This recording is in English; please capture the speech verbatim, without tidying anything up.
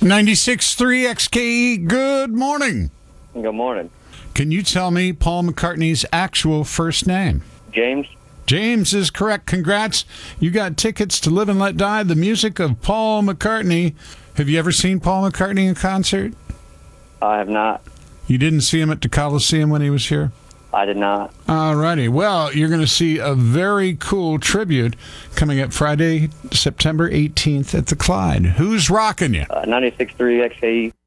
ninety-six point three X K E, good morning. Good morning. Can you tell me Paul McCartney's actual first name? James? James is correct. Congrats. You got tickets to Live and Let Die, the music of Paul McCartney. Have you ever seen Paul McCartney in concert? I have not. You didn't see him at the Coliseum when he was here? I did not. All righty. Well, you're going to see a very cool tribute coming up Friday, September eighteenth at the Clyde. Who's rocking you? Uh, ninety-six point three X A E.